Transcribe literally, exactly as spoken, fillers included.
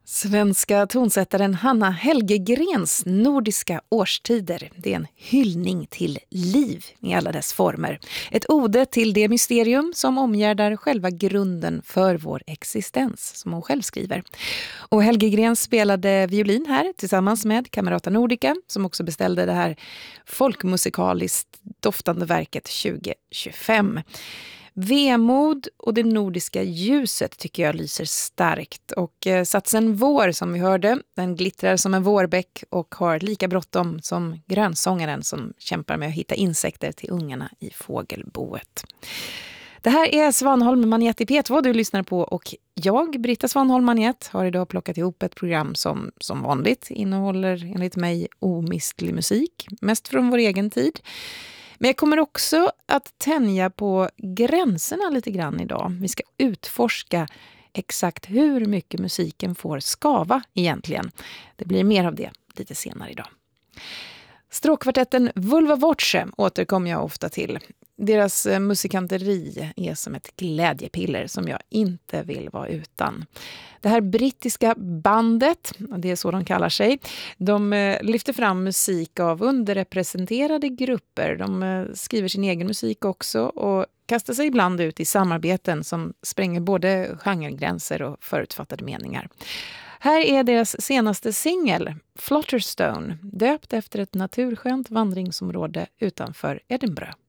Svenska tonsättaren Hanna Helgegrens Nordiska årstider. Det är en hyllning till liv i alla dess former. Ett ode till det mysterium som omgärdar själva grunden för vår existens, som hon själv skriver. Och Helgegren spelade violin här tillsammans med Camerata Nordica, som också beställde det här folkmusikaliskt doftande verket tjugo tjugofem. Vemod och det nordiska ljuset tycker jag lyser starkt, och eh, satsen vår som vi hörde, den glittrar som en vårbäck och har lika bråttom som grönsångaren som kämpar med att hitta insekter till ungarna i fågelboet. Det här är Svanholm Manjet i P två du lyssnar på, och jag, Britta Svanholm Manjet, har idag plockat ihop ett program som som vanligt innehåller enligt mig omistlig musik, mest från vår egen tid. Men jag kommer också att tänja på gränserna lite grann idag. Vi ska utforska exakt hur mycket musiken får skava egentligen. Det blir mer av det lite senare idag. Stråkkvartetten Vulva Voce återkommer jag ofta till. Deras musikanteri är som ett glädjepiller som jag inte vill vara utan. Det här brittiska bandet, det är så de kallar sig, de lyfter fram musik av underrepresenterade grupper. De skriver sin egen musik också och kastar sig ibland ut i samarbeten som spränger både genregränser och förutfattade meningar. Här är deras senaste singel, Flotterstone, döpt efter ett naturskönt vandringsområde utanför Edinburgh.